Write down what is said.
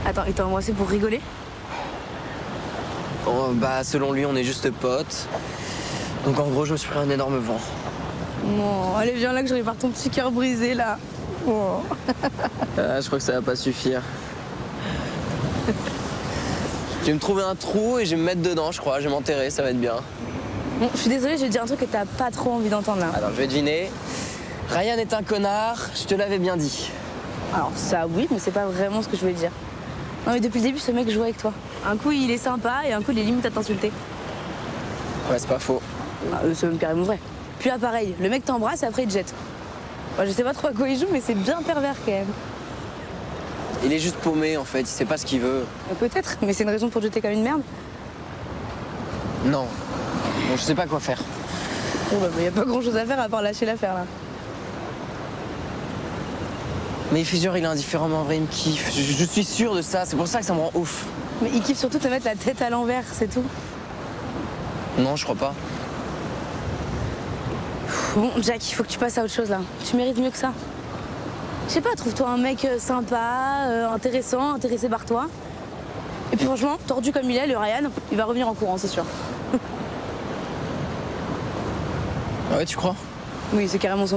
Attends, il t'a embrassé pour rigoler? Oh, bah, selon lui, on est juste potes. Donc en gros, je me suis pris un énorme vent. Non, allez, viens là que je répare ton petit cœur brisé, là. Oh. Je crois que ça va pas suffire. Je vais me trouver un trou et je vais me mettre dedans, je crois. Je vais m'enterrer, ça va être bien. Bon, je suis désolée, je vais te dire un truc que t'as pas trop envie d'entendre, là. Alors, je vais deviner. Ryan est un connard, je te l'avais bien dit. Alors, ça, oui, mais c'est pas vraiment ce que je voulais dire. Non, mais depuis le début, ce mec joue avec toi. Un coup, il est sympa et un coup, il est limite à t'insulter. Ouais, c'est pas faux. Ah, c'est même carrément vrai. Puis là, pareil, le mec t'embrasse et après, il te jette. Moi, je sais pas trop à quoi il joue, mais c'est bien pervers, quand même. Il est juste paumé, en fait. Il sait pas ce qu'il veut. Peut-être, mais c'est une raison pour te jeter comme une merde. Non. Bon, je sais pas quoi faire. Bon, bah, y a pas grand-chose à faire à part lâcher l'affaire, là. Mais il fait genre, il est indifférent, mais en vrai, il me kiffe. Je suis sûr de ça. C'est pour ça que ça me rend ouf. Mais il kiffe surtout te mettre la tête à l'envers, c'est tout. Non, je crois pas. Bon, Jack, il faut que tu passes à autre chose, là. Tu mérites mieux que ça. Je sais pas, trouve-toi un mec sympa, intéressant, intéressé par toi. Et puis franchement, tordu comme il est, le Ryan, il va revenir en courant, c'est sûr. Ah ouais, tu crois? Oui, c'est carrément son